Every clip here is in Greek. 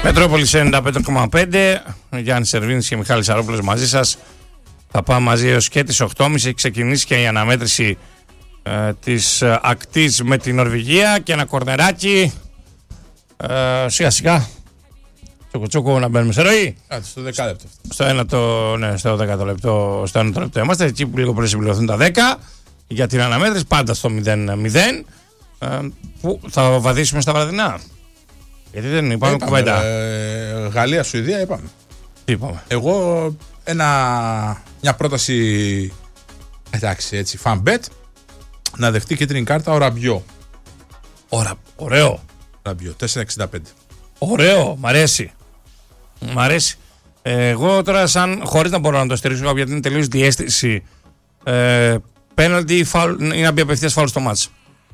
Μετρόπολης 95,5. Γιάννης Σερβίνης και Μιχάλης Αρόπουλος μαζί σας. Θα πάμε μαζί έως και τις 8.30. Έχει ξεκινήσει και η αναμέτρηση της ακτής με την Νορβηγία και ένα κορνεράκι. Σιγά σιγά. Τσοκοτσόκο να μπαίνουμε σε ροή. Στο 10 λεπτό. Στο 10 λεπτό. Στο 1 λεπτό είμαστε. Εκεί που λίγο πριν συμπληρωθούν τα 10. Για την αναμέτρηση πάντα στο 0-0. Που θα βαδίσουμε στα βραδινά. Γιατί δεν είπαμε κουβέντα. Γαλλία-Σουηδία είπαμε. Τι είπαμε. Εγώ μια πρόταση. Εντάξει, έτσι, fan bet. Να δεχτεί κίτρινη κάρτα ο Ραμπιό. Ωραίο. Ραμπιό, 4,65. Ωραίο, μ' αρέσει. Μ' αρέσει. Εγώ τώρα, χωρίς να μπορώ να το στηρίξω, γιατί είναι τελείως διαίσθηση, πέναλτι είναι να μπει απευθείας φάουλ στο μάτς.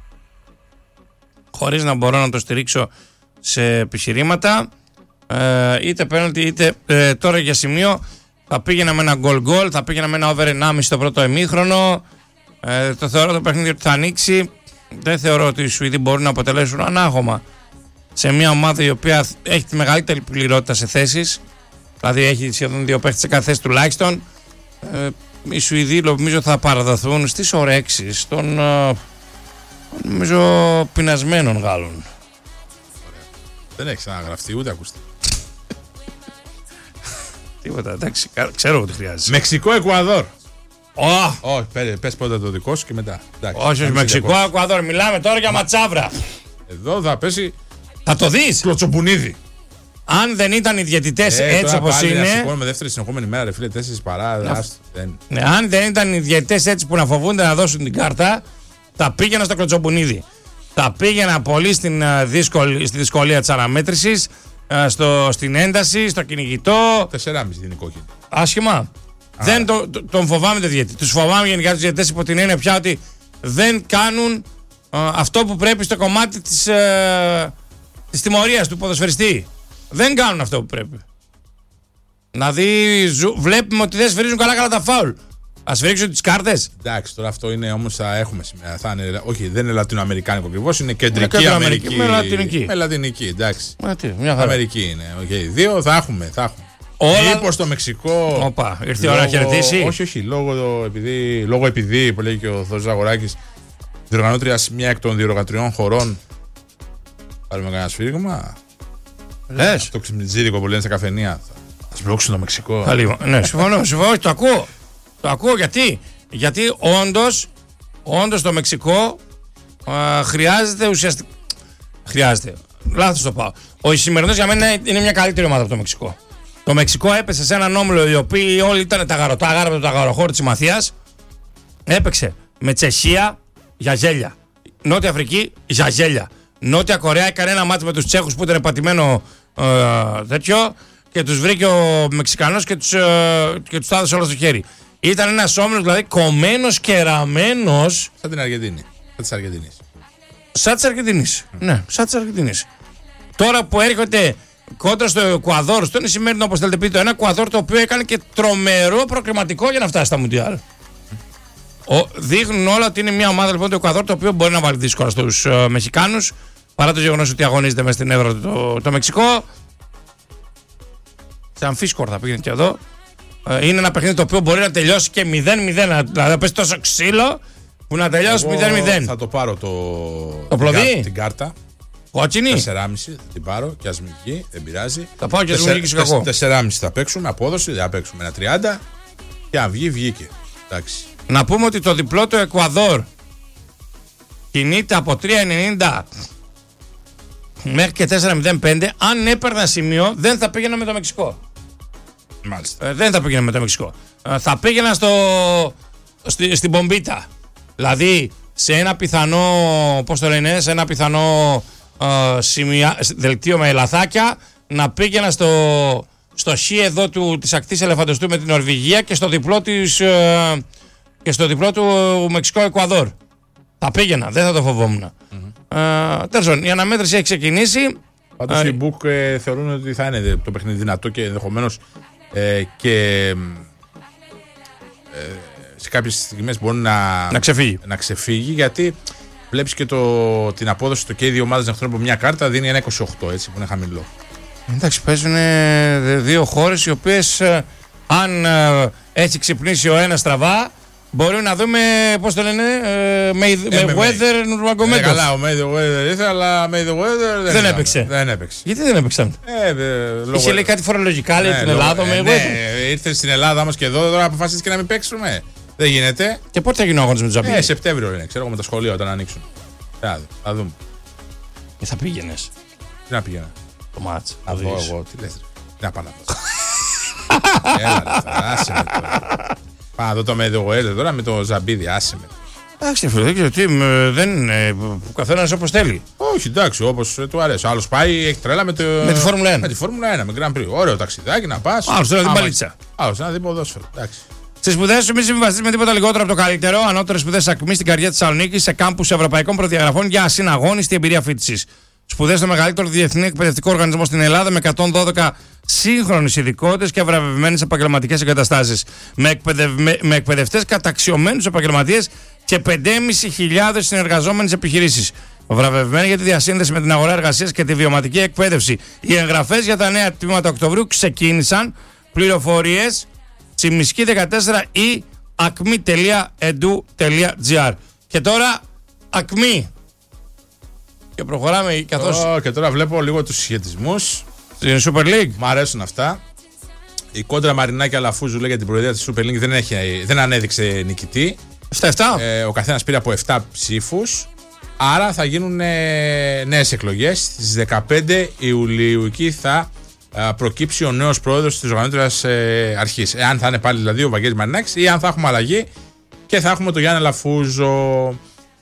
Χωρίς να μπορώ να το στηρίξω σε επιχειρήματα, είτε πέναλτι είτε τώρα για σημείο θα πήγαινα με ένα γκολ, θα πήγαινα με ένα over 1,5 στο πρώτο ημίχρονο. Το θεωρώ το παιχνίδι ότι θα ανοίξει. Δεν θεωρώ ότι οι Σουηδοί μπορούν να αποτελέσουν ανάγωμα σε μια ομάδα η οποία έχει τη μεγαλύτερη πληρότητα σε θέσεις. Δηλαδή έχει σχεδόν 2 παίχτες σε κάθε θέση τουλάχιστον. Οι Σουηδοί νομίζω θα παραδοθούν στις ορέξεις των νομίζω πεινασμένων Γάλλων. Δεν έχει αναγραφτεί ούτε ακουστεί. Τίποτα, εντάξει, ξέρω ότι χρειάζεται. Μεξικό-Εκουαδόρ. Όχι, πες πρώτα το δικό σου και μετά. Όχι, Μεξικό-Εκουαδόρ, μιλάμε τώρα για ματσάβρα. Εδώ θα πέσει. Θα το δεις. Κλωτσομπουνίδι. Αν δεν ήταν οι διαιτητές έτσι όπως είναι. Σηκώνουμε δεύτερη συνεχόμενη μέρα, ρε φίλε, 4 παρά. Αν δεν ήταν οι διαιτητές έτσι που να φοβούνται να δώσουν την κάρτα, θα πήγαινα στο κλωτσομπουνίδι. Θα πήγαινα πολύ στη δυσκολία της αναμέτρησης, στην ένταση, στο κυνηγητό. 4,5 δίνει κόκκινη. Άσχημα. Δεν τον φοβάμαι το διαιτητή. Τους φοβάμαι γενικά τους διαιτητές υπό την έννοια πια ότι δεν κάνουν αυτό που πρέπει στο κομμάτι της τιμωρίας του ποδοσφαιριστή. Δεν κάνουν αυτό που πρέπει. Δηλαδή βλέπουμε ότι δεν σφυρίζουν καλά τα φάουλ. Ας σφυρίξουν τις κάρτες. Εντάξει, τώρα αυτό είναι όμως θα έχουμε σήμερα. Όχι, δεν είναι λατινοαμερικάνικο ακριβώς, είναι κεντρική Αμερική. Με λατινική, εντάξει. Αμερική είναι. Okay. 2 θα έχουμε. Μήπως στο Μεξικό. Όπα, ήρθε η ώρα να χαιρετήσει. Όχι, λόγω επειδή, που λέει και ο Θόδωρος Ζαγοράκης, διοργανώτριας μια εκ των διοργανωτριών χωρών. Πάρουμε κανένα σφύριγμα. Λες. Το ξυπνητζίδικο που λένε στα καφενεία. Θα σμπρώξουν το Μεξικό. Ναι, συμφωνώ, το ακούω. Το ακούω γιατί όντως το Μεξικό χρειάζεται ουσιαστικά. Χρειάζεται. Λάθος το πάω. Ο σημερινός για μένα είναι μια καλύτερη ομάδα από το Μεξικό. Το Μεξικό έπεσε σε έναν όμιλο οι οποίοι όλοι ήταν ταγαροτάγαρα από το ταγαροχώρο της Μαθίας. Έπαιξε με Τσεχία για γέλια. Νότια Αφρική για γέλια. Νότια Κορέα έκανε ένα μάτι με τους Τσέχους που ήταν πατημένο τέτοιο και τους βρήκε ο Μεξικανός και τους τα έδωσε όλα στο χέρι. Ήταν ένας όμιλος δηλαδή κομμένος και ραμμένος. Σαν την Αργεντίνη. Σαν της Αργεντινής. Ναι, σαν της Αργεντινής. Τώρα που έρχεται κόντρα στο Εκουαδόρ, στο νησιμέρινο όπως θέλετε πείτε, ένα Εκουαδόρ το οποίο έκανε και τρομερό προκριματικό για να φτάσει στα Μουντιάλ. Δείχνουν όλα ότι είναι μια ομάδα λοιπόν του Εκουαδόρ το οποίο μπορεί να βάλει δύσκολα στους Μεξικάνους, παρά το γεγονός ότι αγωνίζεται μέσα στην έδρα το Μεξικό. Σε αμφίσκορ θα πήγαινε και εδώ. Είναι ένα παιχνίδι το οποίο μπορεί να τελειώσει και 0-0, δηλαδή να πέσει τόσο ξύλο που να τελειώσει 0-0. Θα το πάρω την κάρτα. Κότσινη. 4,5 την πάρω και ας μην βγει, δεν πειράζει. Θα πάω και σου βγει και κακό. 4,5 θα παίξουμε, απόδοση, δεν θα παίξουμε ένα 30 και αν βγει, βγήκε. Εντάξει. Να πούμε ότι το διπλό του Εκουαδόρ κινείται από 3,90 μέχρι και 4,05. Αν έπαιρνα σημείο δεν θα πήγαινα με το Μεξικό. Μάλιστα. Δεν θα πήγαινα με το Μεξικό. Θα πήγαινα στην Πομπίτα. Δηλαδή σε ένα πιθανό, πώς το λένε, σε ένα πιθανό δελτίο με λαθάκια να πήγαινα στο χ εδώ της ακτής Ελεφαντοστού με την Νορβηγία και στο διπλό του Μεξικό-Εκουαδόρ. Θα πήγαινα, δεν θα το φοβόμουν. Τέλος πάντων, η αναμέτρηση έχει ξεκινήσει. Πάντως οι Μπουκ θεωρούν ότι θα είναι το παιχνίδι δυνατό και ενδεχομένως και σε κάποιες στιγμές μπορεί να ξεφύγει γιατί βλέπεις και την απόδοση του και οι δύο ομάδες να χτυπούν από μια κάρτα δίνει ένα 28 έτσι που είναι χαμηλό. Εντάξει, παίζουν δύο χώρες οι οποίες αν έχει ξυπνήσει ο ένας στραβά, μπορεί να δούμε, πώς το λένε, Mayweather Nurmagomedov. Καλά, ο Mayweather ήθελε, αλλά Mayweather δεν έπαιξε. Γιατί δεν έπαιξαν? Είχε λέει κάτι φορολογικά, λέει την Ελλάδα, Mayweather. Ναι, ήρθε στην Ελλάδα όμως και εδώ, τώρα αποφασίστηκε να μην παίξουμε. Δεν γίνεται. Και πότε θα γίνει ο αγώνας με τους Ζαμπίδη? Σεπτέμβριο είναι, ξέρω εγώ, με τα σχολεία όταν ανοίξουν. Θα δούμε. Θα πήγαινες? Τι να πήγαινα? Το μάτς. Να δω εγώ, τι λες? Τι να πάω να δω? Έλα, άσε με τώρα. Πάω να δω το Mayweather τώρα με το Ζαμπίδη, άσε με. Εντάξει, δεν ξέρω τι, δεν είναι. Ο καθένας όπως θέλει. Όχι, εντάξει, όπως του αρέσει. Άλλος πάει, έχει τρέλα με τη Φόρμουλα 1. Με τη Φόρμουλα 1, με Grand Prix. Ωραίο ταξιδάκι να πας. Άλλος θέλει να δει μπαλίτσα. Άλλος να δει ποδόσφαιρο. Στις σπουδές σου μη συμβαστείς με τίποτα λιγότερο από το καλύτερο. Ανώτερες σπουδές Ακμή στην καρδιά της Θεσσαλονίκης, σε κάμπους ευρωπαϊκών προδιαγραφών για ασυναγώνιστη εμπειρία φοιτησής. Σπουδές στο μεγαλύτερο διεθνή εκπαιδευτικό οργανισμό στην Ελλάδα με 112 σύγχρονες ειδικότητες και βραβευμένες επαγγελματικές εγκαταστάσεις. Με εκπαιδευτές καταξιωμένους επαγγελματίες και 5.500 συνεργαζόμενες επιχειρήσεις. Βραβευμένοι για τη διασύνδεση με την αγορά εργασίας και τη βιωματική εκπαίδευση. Οι εγγραφές για τα νέα τμήματα Οκτωβρίου ξεκίνησαν. Πληροφορίες Τσιμισκή 14 ή acmi.edu.gr. Και τώρα Ακμή. Και προχωράμε καθώς. Και τώρα βλέπω λίγο τους συσχετισμούς στην Super League. Μ' αρέσουν αυτά. Η κόντρα Μαρινάκη Αλαφούζου λέει για την προεδρία της Super League δεν ανέδειξε νικητή. 7-7. Ο καθένας πήρε από 7 ψήφους. Άρα θα γίνουν νέες εκλογές. Στις 15 Ιουλίου εκεί θα προκύψει ο νέος πρόεδρος της οργανώτριας αρχής. Εάν θα είναι πάλι δηλαδή ο Βαγγέλης Μαρινάκης ή αν θα έχουμε αλλαγή και θα έχουμε τον Γιάννη Αλαφούζο.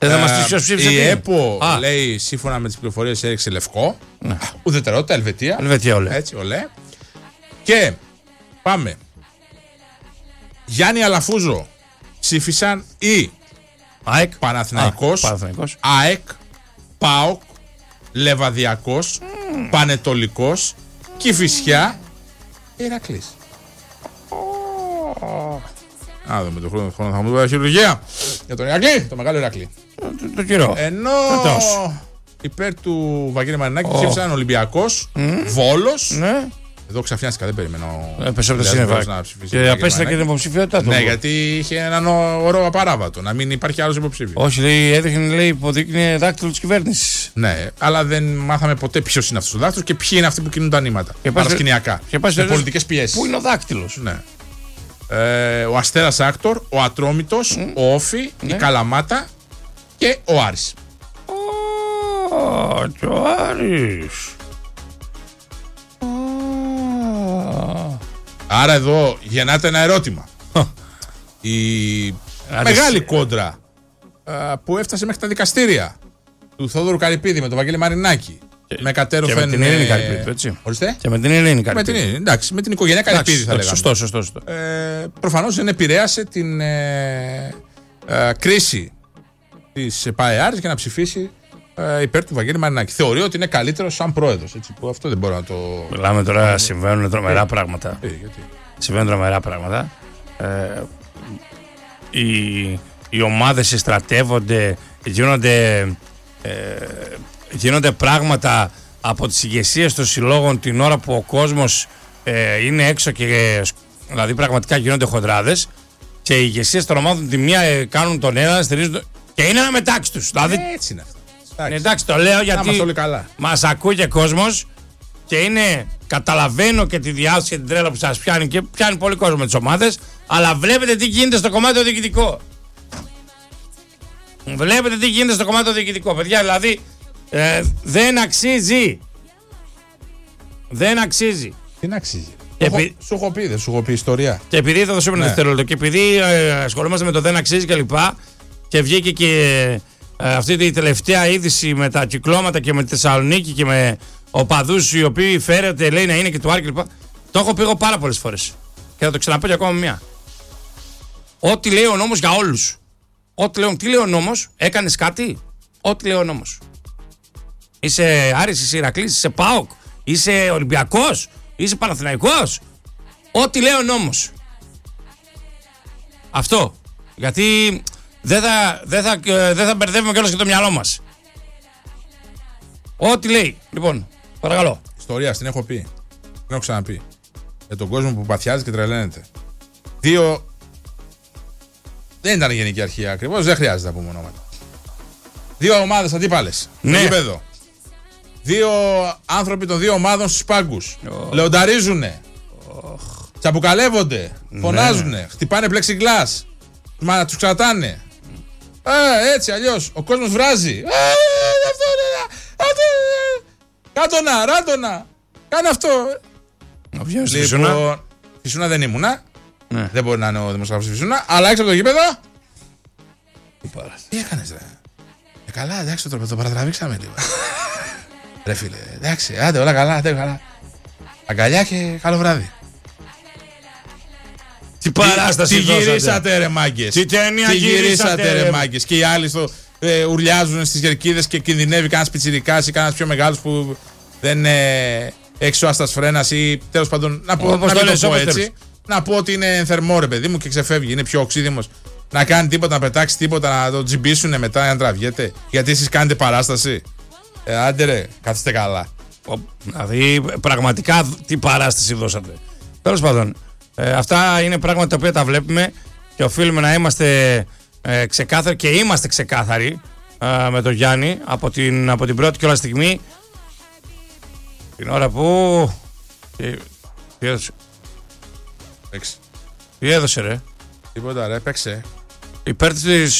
Η ΕΠΟ λέει σύμφωνα με τις πληροφορίες έριξε λευκό. Ναι. Ουδετερότητα, Ελβετία. Ολέ. Έτσι, ολέ. Και πάμε. Γιάννη Αλαφούζο ψήφισαν οι ΑΕΚ, Παναθηναϊκός, ΑΕΚ, ΠΑΟΚ, Λεβαδιακός, Πανετολικός, Κηφισιά, Ηρακλής. Να δούμε τον χρόνο θα μου δώσει χειρουργία για τον Ηρακλή, το μεγάλο Ηρακλή. Το καιρό. Ενώ υπέρ του Βαγγέλη Μαρινάκη ψήφισαν Ολυμπιακός, Βόλος. Ναι. Εδώ ξαφνιάστηκα, δεν περιμένω. Έπεσε από τα σύννεφα. Και απέστησα και την υποψηφιότητά του. Ναι, γιατί είχε έναν όρο απαράβατο, να μην υπάρχει άλλος υποψήφιος. Όχι, λέει, έδειχνε, λέει, υποδείκνυε δάκτυλο της κυβέρνησης. Ναι, αλλά δεν μάθαμε ποτέ ποιος είναι αυτός ο δάκτυλος και ποιοι είναι αυτοί που κινούν τα νήματα. Παρασκηνιακά. Με πολιτικές πιέσεις. Πού είναι ο δάκτυλος? Ναι. Ο Αστέρας Άκτορ, ο Ατρόμητος, ο Όφη, η Καλαμάτα και ο Άρης. Και ο Άρης. Άρα εδώ γεννάται ένα ερώτημα. Η μεγάλη κόντρα που έφτασε μέχρι τα δικαστήρια του Θόδωρου Καρυπίδη με τον Βαγγέλη Μαρινάκη. Με κατέρωθεν. Και με την Ειρήνη Καρυπίδη, έτσι. Ορίστε. Και με την Ειρήνη Καρυπίδη. Εντάξει, με την οικογένεια Καρυπίδη θα λέγαμε. Σωστό. Προφανώς δεν επηρέασε την κρίση της ΠΑΕΑΡης για να ψηφίσει υπέρ του Βαγγέλη Μαρινάκη. Θεωρεί ότι είναι καλύτερος σαν πρόεδρος. Έτσι, που αυτό δεν μπορώ να το. Μιλάμε τώρα, συμβαίνουν τρομερά πράγματα. Γιατί? Συμβαίνουν τρομερά πράγματα. Οι ομάδες συστρατεύονται, γίνονται πράγματα από τις ηγεσίες των συλλόγων την ώρα που ο κόσμος είναι έξω και δηλαδή πραγματικά γίνονται χοντράδες και οι ηγεσίες των ομάδων τη μία κάνουν τον ένα, στηρίζουν και είναι ένα μετάξι τους. Δηλαδή, έτσι είναι αυτό. Εντάξει, το λέω γιατί μας ακούει και κόσμος και είναι, καταλαβαίνω και τη διάθεση και την τρέλα που σας πιάνει και πιάνει πολύ κόσμο με τις ομάδες, αλλά βλέπετε τι γίνεται στο κομμάτι το διοικητικό. Βλέπετε τι γίνεται στο κομμάτι το διοικητικό, παιδιά, δηλαδή δεν αξίζει. Δεν αξίζει. Τι να αξίζει? Σου έχω πει, δεν σου έχω πει ιστορία. Και επειδή θα δώσουμε ένα δευτερόλεπτο και επειδή ασχολούμαστε με το δεν αξίζει και λοιπά και βγήκε και αυτή τη τελευταία είδηση με τα κυκλώματα και με τη Θεσσαλονίκη και με οπαδούς οι οποίοι φέρεται λέει να είναι και του Άρη κλπ. Το έχω πει εγώ πάρα πολλές φορές και θα το ξαναπώ και ακόμα μια. Ό,τι λέει ο νόμος για όλους. Τι λέει ο νόμος, έκανες κάτι? Ό,τι λέει ο νόμος. Είσαι Άρης, είσαι Ηρακλής, είσαι ΠΑΟΚ, είσαι Ολυμπιακός, είσαι Παναθηναϊκός. Ό,τι λέει ο νόμος. Αυτό. Γιατί δεν θα μπερδεύουμε κιόλας και το μυαλό μας. Ό,τι λέει. Λοιπόν, παρακαλώ. Ιστορία, την έχω πει. έχω ξαναπεί. Για τον κόσμο που παθιάζει και τρελαίνεται. 2. Δεν ήταν γενική αρχή ακριβώς, δεν χρειάζεται να πούμε ονόματα. 2 ομάδες αντίπαλες. Ναι. Στο γήπεδο. 2 άνθρωποι των 2 ομάδων στους πάγκους. Λεονταρίζουνε. Τσαμπουκαλεύονται. Φωνάζουνε. Χτυπάνε πλεξιγκλάς. Μα τους κρατάνε. Έτσι αλλιώς. Ο κόσμος βράζει. Κάτωνα, ράτωνα. Κάνε αυτό. Λοιπόν, Φυσούνα δεν ήμουνα. Ναι. Δεν μπορεί να είναι ο δημοσιογράφος Φυσούνα. Αλλά έξω από το γήπεδο. Τι έκανες ρε? Καλά, εντάξει, το παρατραβήξαμε λίγο. Ρε φίλε, εντάξει, άντε όλα καλά, καλά. Αγκαλιά και καλό βράδυ. Τι παράσταση γυρίσατε ρε μάγκες. Τι ταινία γυρίσατε ρε μάγκες. Και οι άλλοι ουρλιάζουν στις κερκίδες και κινδυνεύει κανένας πιτσιρικάς ή κανένας πιο μεγάλος που δεν είναι εξώαστας φρένας ή τέλος πάντων να πω έτσι. Να πω ότι είναι θερμό ρε παιδί μου και ξεφεύγει, είναι πιο οξύδημος. Να κάνει τίποτα, να πετάξει τίποτα, να το τζιμπήσουνε μετά να τραβιέται. Γιατί εσείς κάνετε παράσταση. Άντε ρε, καθίστε καλά. Δηλαδή, πραγματικά τι παράσταση δώσατε. Τέλος πάντων, αυτά είναι πράγματα τα οποία τα βλέπουμε και οφείλουμε να είμαστε ξεκάθαροι και είμαστε ξεκάθαροι με τον Γιάννη από την πρώτη κιόλας στιγμή. Την ώρα που. Τι έδωσε. Τι έδωσε ρε. Τίποτα ρε, παίξε. Υπέρ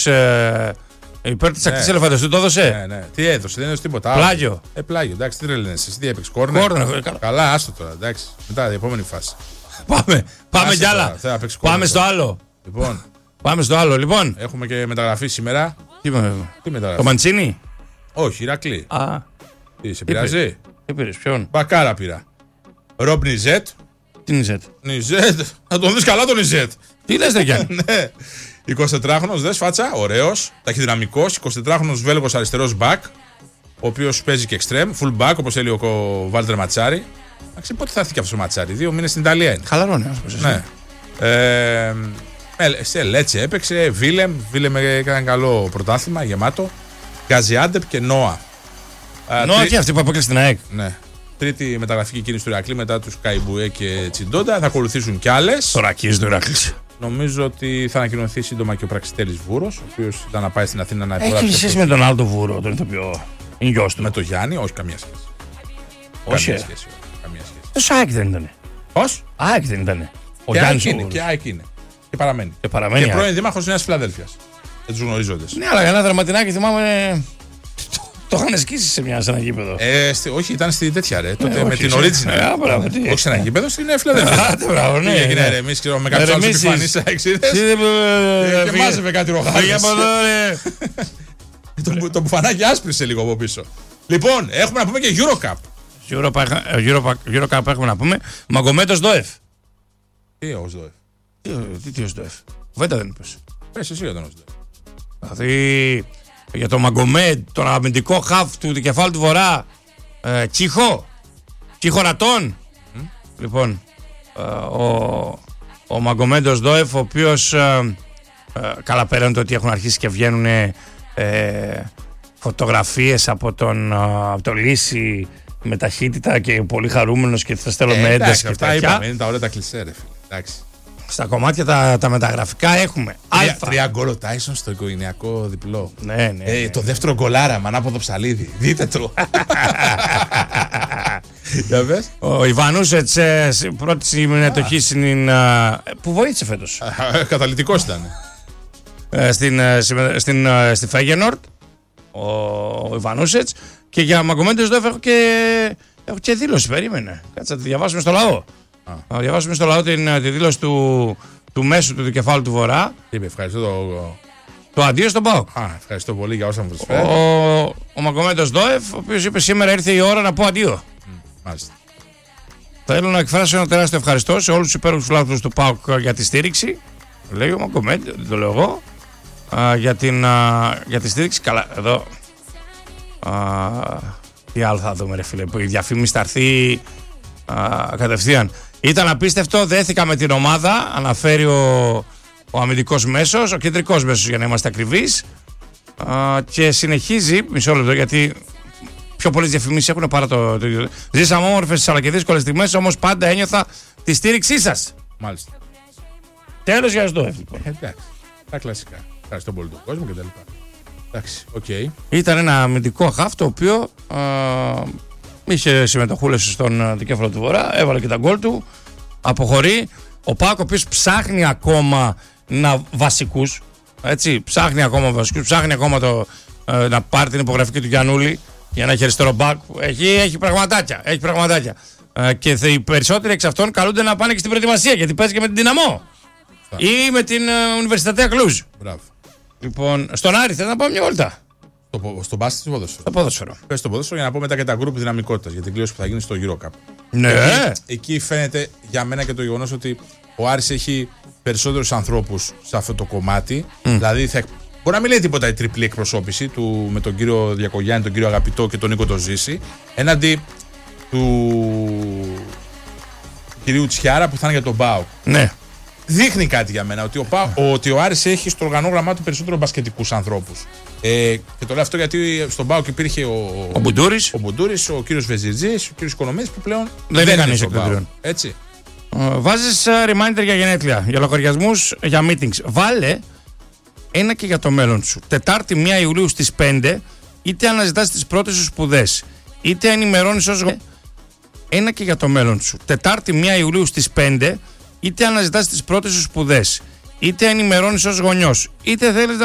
της ακτής ελεφαντοστού το έδωσε. Ναι. Τι έδωσε, δεν έδωσε τίποτα. Πλάγιο. Πλάγιο, εντάξει, τι τρελαίνεσαι. Εσύ τι έπαιξε, κόρνερ. Καλά, άστο τώρα, εντάξει. Μετά η επόμενη φάση. Πάμε κι άλλα. Πάμε στο άλλο. Λοιπόν. Πάμε στο άλλο, λοιπόν. Έχουμε και μεταγραφή σήμερα. Τι μεταγραφή. Το Μαντσίνι. Όχι, Ηρακλή. Τι σε πειράζει. Τι πήρες, ποιον. Μπακάρα πήρα. Ρομπ Νιζέτ. Τι Νιζέτ. Νιζέτ. Θα τον δεις καλά τον Νιζέτ. Τι λες δε Γιάννη. 24χρονος, δες φάτσα, ωραίος, ταχυδυναμικός, 24χρονος Βέλγος αριστερός μπακ, ο οποίος παίζει και εξτρέμ, full back όπως έλεγε ο Βάλτερ Ματσάρη. Εντάξει, πότε θα έρθει και αυτός ο Ματσάρη, 2 μήνες στην Ιταλία είναι. Χαλαρώνει, ναι. Σε Λέτσε έπαιξε, Βίλεμ έκανε καλό πρωτάθλημα, γεμάτο, Γκαζιάντεπ και Νόα. Νόα και αυτή που απέκλεισε στην ΑΕΚ. Ναι. Τρίτη μεταγραφική κίνηση του Ηρακλή μετά τους Καϊμπουέ και Τσιντόντα. Θα ακολουθήσουν κι άλλες. Τώρα αρχίζει το Ηρακλή. Νομίζω ότι θα ανακοινωθεί σύντομα και ο Πραξιτέλης Βούρος, ο οποίος ήταν να πάει στην Αθήνα να υπογράψει. Έχει σχέση με τον άλλο τον Βούρο, τον ηθοποιό. Είναι γιος του. Με τον Γιάννη, όχι καμία σχέση. Όχι. Καμία σχέση. Το ΑΕΚ δεν ήταν. Πώς? ΑΕΚ δεν ήταν. Ο Γιάννης είναι. Και ΑΕΚ είναι. Και παραμένει. Και πρώην δήμαρχος Νέας Φιλαδέλφειας. Για τους γνωρίζοντες. Ναι, αλλά για ένα δραματινάκι θυμάμαι. Το είχαν σκίσει σε ένα γήπεδο. Όχι, ήταν στη τέτοια ρε. Τότε με την original. Όχι σε ένα γήπεδο, στην Φιλαδέλφια. Άντε, μπράβο, ναι. Έγινε ρε, εμείς με κάποιους άλλους επιφανείς εξήδες. Και μάζευε κάτι ροχάδες. Το μπουφανάκι άσπρισε λίγο από πίσω. Λοιπόν, έχουμε να πούμε και Eurocup. Eurocup έχουμε να πούμε. Μαγκομέντος Δόεφ. Τι ως Δόεφ. Τι ως Δόεφ. Βέντα δεν είπες. Πες εσύ για τον ως Δόεφ. Δηλαδή για τον Μαγκομέντ, τον αμυντικό χαφ του κεφάλου του Βορρά, Τσίχο Ρατών. Λοιπόν, ο Μαγκομέντος Δόεφ, ο οποίος καλά πέραν το ότι έχουν αρχίσει και βγαίνουν φωτογραφίες από το Λύση με ταχύτητα και πολύ χαρούμενος και θα στέλνω με ένταση και αυτά είπαμε, είναι τα ωραία τα κλισέ ρε φίλε. Εντάξει. Στα κομμάτια τα μεταγραφικά έχουμε. Τρία γκολ ο Τάισον στο οικογενειακό διπλό. Ναι. Το δεύτερο γκολάρα με ανάποδο ψαλίδι. Δείτε το. Ο Ιβανούσετς πρώτη συμμετοχή που βοήθησε φέτος. Καταλυτικός ήταν. Στη Φέγενορντ ο Ιβανούσετς. Και για Μαγκομέντος Δόεφ έχω και δήλωση. Περίμενε. Κάτσε να τη διαβάσουμε στο λαό. Να διαβάσουμε στο λαό τη δήλωση του μέσου του δικεφάλου του Βορρά. Είπε, ευχαριστώ το αντίο στον ΠΑΟΚ. Ευχαριστώ πολύ για όσα μου προσφέρει. Ο Μαγκομέντος Δόεφ, ο οποίος είπε σήμερα ήρθε η ώρα να πω αντίο. Μάλιστα. Θέλω να εκφράσω ένα τεράστιο ευχαριστώ σε όλους τους υπέροχους φιλάθλους του ΠΑΟΚ για τη στήριξη. Λέει ο Μαγκομέντος, το λέω εγώ. Για τη στήριξη. Καλά, εδώ. Τι άλλο θα δούμε ρε φίλε, που η διαφήμιση θα έρθει κατευθείαν. Ήταν απίστευτο, δέθηκα με την ομάδα, αναφέρει ο αμυντικός μέσος, ο κεντρικός μέσος για να είμαστε ακριβείς, και συνεχίζει, μισό λεπτό γιατί πιο πολλές διαφημίσεις έχουν παρά το ίδιο. Ζήσαμε όμορφες αλλά και δύσκολες στιγμές, όμως πάντα ένιωθα τη στήριξή σας. Μάλιστα. Τέλος για αυτό. Εντάξει. Τα κλασικά. Ευχαριστώ πολύ τον κόσμο κτλ. Εντάξει, οκ. Ήταν ένα αμυντικό χαφ το οποίο είχε συμμετοχούλες στον δικέφαλο του Βορρά, έβαλε και τα γκολ του. Αποχωρεί. Ο ΠΑΟΚ ο οποίος ψάχνει ακόμα βασικούς. Έτσι, ψάχνει ακόμα βασικούς, ψάχνει ακόμα να πάρει την υπογραφή του Γιαννούλη για να έχει αριστερό μπακ. Έχει πραγματάκια. Έχει πραγματάκια. Και οι περισσότεροι εξ αυτών καλούνται να πάνε και στην προετοιμασία γιατί παίζει και με την Δυναμό. Ή με την Universitatea Cluj. Μπράβο. Λοιπόν, στον Άρη θες να πάμε μια βόλτα. Στο μπάσκετ ή στο ποδόσφαιρο? Στο ποδόσφαιρο. Πες στο ποδόσφαιρο για να πω μετά και τα γκρουπ δυναμικότητας για την κλήρωση που θα γίνει στο EuroCup. Ναι. Εκεί φαίνεται για μένα και το γεγονός ότι ο Άρης έχει περισσότερους ανθρώπους σε αυτό το κομμάτι. Δηλαδή μπορεί να μην λέει τίποτα η τριπλή εκπροσώπηση του με τον κύριο Διακογιάννη, τον κύριο Αγαπητό και τον Νίκο τον Ζήση, έναντι του κυρίου Τσιάρα που θα είναι για τον ΠΑΟΚ. Ναι. Δείχνει κάτι για μένα ότι ο Άρης έχει στο οργανόγραμμά του περισσότερο μπασκετικούς ανθρώπους. Και το λέω αυτό γιατί στον ΠΑΟΚ υπήρχε ο Μπουντούρης, ο κύριος Βεζιρτζής, ο κύριος Οικονομίδης που πλέον δεν είναι κανείς εκ. Έτσι. Βάζεις reminder για γενέθλια, για λογαριασμούς, για meetings. Βάλε ένα και για το μέλλον σου. Τετάρτη 1 Ιουλίου στις 5, είτε αναζητάς τις πρώτες σου σπουδές, είτε ενημερώνεις ως ένα και για το μέλλον σου. Τετάρτη 1 Ιουλίου στις 5, είτε αναζητάς τις πρώτες σου σπουδές, είτε ενημερώνεις ως γονιός, είτε θέλεις